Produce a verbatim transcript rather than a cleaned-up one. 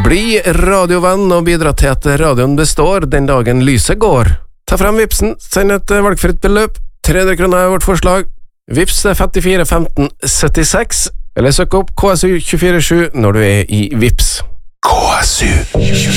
Bli radiovenn og bidra til at radioen består den dagen lyset går. Ta frem Vipsen, send et valgfritt beløp, tre hundre kroner er vårt forslag. Vips femtifire femten syttiseks, eller søk opp K S U to fire sju når du er i Vips. K S U